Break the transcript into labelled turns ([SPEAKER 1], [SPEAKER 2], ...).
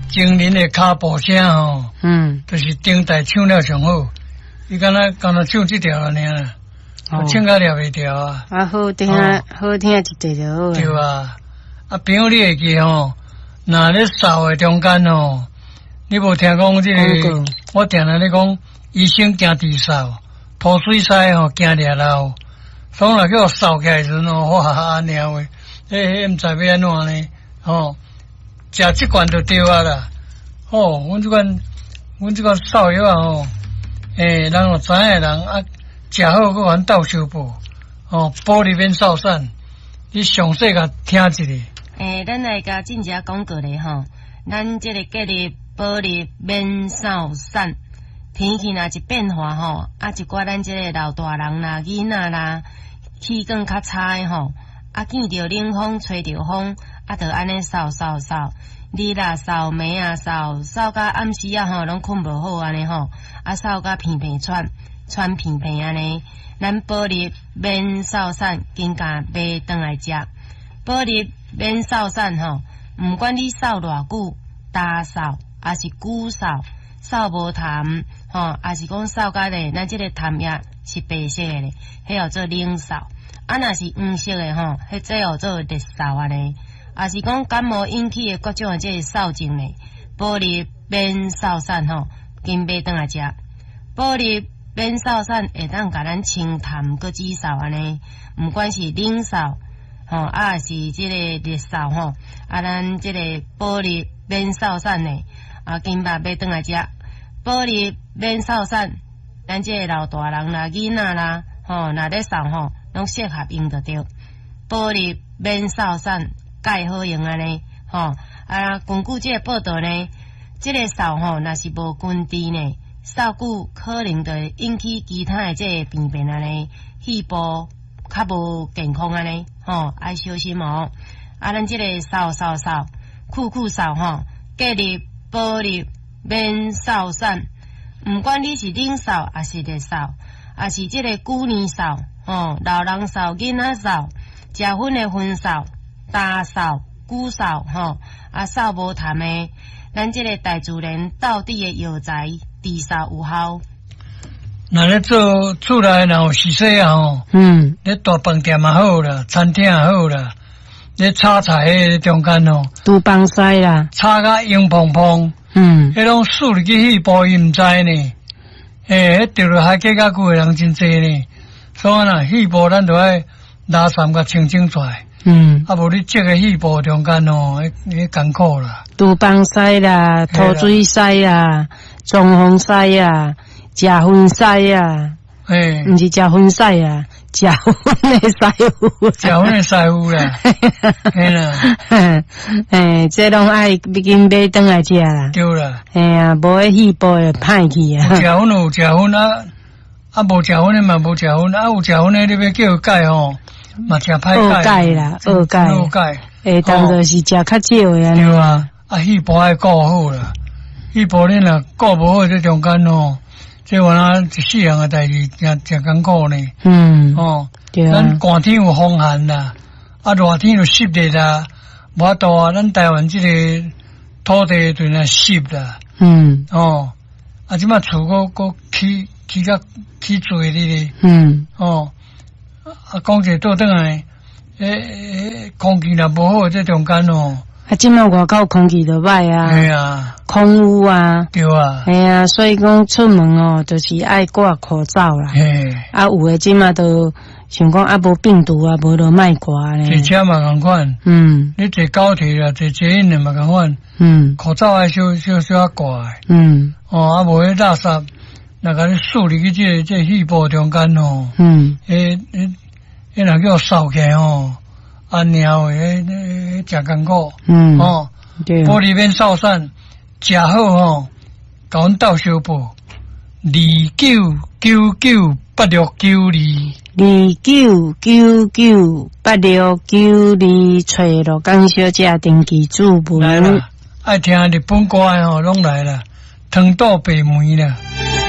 [SPEAKER 1] 精灵的脚步声吼，就是顶台唱了上好。伊刚才唱这条了呢，唱到了袂调啊。
[SPEAKER 2] 啊，好听一点就好。
[SPEAKER 1] 对啊，啊，朋友你会记吼，那咧扫的中间吼，你无听讲这个？我定定咧讲，医生行地扫，吐水塞吼行掠老，所以若叫我扫起来时阵吼，哇安尼话，毋知要安怎呢？吼，食即罐就对啊啦。哦，阮即款扫药啊吼，人有知影人啊，食好佮阮斗相报，哦，保利免扫散，你详细甲听一下。
[SPEAKER 3] 咱来甲真正讲过咧吼，咱即个节日保利免扫散，天气若一变化吼，啊一寡咱即个老大人啦、囡仔啦，气管较差诶吼，啊见着冷风、吹着风，啊着安尼扫。日啦扫，暝啊扫到暗时啊吼，拢困无好安尼吼，啊扫到片片喘片片安尼，咱保利免扫散，更加买转来食。保利免扫散吼，毋管你扫偌久，大扫还是久扫，扫无痰吼，还是讲扫甲咧，咱即个痰液是白色诶咧，迄叫做冷扫。啊，若是黄色诶吼，迄这叫做热扫安尼。也是讲感冒引起的各种的这个扫症咧，保利免扫散吼，紧买转来食。保利免扫散会当甲咱清痰佮止扫安尼，毋管是冷扫吼，啊是这个热扫吼，啊咱这个保利免扫散咧，啊紧买转来食。保利免扫散，咱这个老大人啦、囡仔啦，吼，若咧扫吼，拢适合用得着。保利免扫散。介好用安尼，吼根据这个报道呢，这个扫吼，若是无根治呢，扫久可能会引起其他的这个病变安尼，肺部较无健康安尼，吼爱小心哦。啊，咱这个扫，酷扫吼，节日保利免扫散，毋管你是冷扫还是热扫，还是这个旧年扫，吼老人扫、囡仔扫、食薰的薰扫。大扫、久扫吼，啊扫无痰诶，咱即个大自然到底诶药材，治扫有效。
[SPEAKER 1] 那咧做厝内若有洗洗啊吼，咧大饭店也好啦，餐厅也好啦，咧炒菜迄中间吼，
[SPEAKER 2] 都帮晒啦，
[SPEAKER 1] 炒甲油碰碰，迄种输入去细胞伊毋知呢，迄掉落海计较久诶人真济呢，所以呐，细胞咱着爱拉散甲清出来。啊，无你这个细胞中间哦，迄艰苦啦。
[SPEAKER 2] 都帮晒啦，吐水晒啦，中风晒啦，食薰晒啦，毋是食薰晒啦，食薰的师傅，
[SPEAKER 1] 食薰的师傅啦，嘿
[SPEAKER 2] 啦，这拢爱毕竟买转来食啦，
[SPEAKER 1] 对啦，
[SPEAKER 2] 啊，无迄细胞会歹去啊。
[SPEAKER 1] 食薰有食薰啊，啊无食薰的嘛无食薰，啊有食薰的你要叫钙吼。嘛食歹
[SPEAKER 2] 钙啦，恶钙，当作是食较少呀。
[SPEAKER 1] 对啊，啊细胞爱顾好啦，细胞你若顾无好，这中间哦，这原来一世人的代志，真艰苦呢。
[SPEAKER 2] 对啊。
[SPEAKER 1] 咱寒天有风寒啦，啊热天有湿热啦，无法度啊，咱台湾这个土地对那湿啦。啊即摆厝个起水哩。啊，讲者倒转来，空气若无好，这中间哦。
[SPEAKER 2] 啊，即摆外口空气都歹啊。
[SPEAKER 1] 系啊。
[SPEAKER 2] 空污啊。
[SPEAKER 1] 对啊。
[SPEAKER 2] 系啊，所以讲出门哦，就是爱挂口罩啦。啊，有诶，即摆都想讲啊，无病毒啊，无就莫挂咧。
[SPEAKER 1] 坐车嘛共款。你坐高铁啦，坐捷运嘛共款。口罩爱小挂诶。啊，无迄垃圾。那个输入去这细胞中间哦，那叫扫起哦，啊尿真艰苦，保利免扫散，食好吼，甲阮斗相报
[SPEAKER 2] 29998692，29998692，找罗江小姐登记主文。
[SPEAKER 1] 来啦，爱听日本歌诶吼，拢来啦，糖豆白梅啦。